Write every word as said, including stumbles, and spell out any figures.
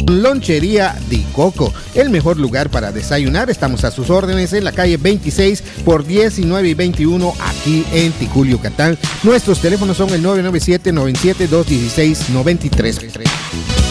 Lonchería Di Coco, el mejor lugar para desayunar. Estamos a sus órdenes en la calle veintiséis por diecinueve y veintiuno aquí en Ticul, Yucatán. Nuestros teléfonos son el nueve nueve siete, nueve siete dos uno seis, nueve tres.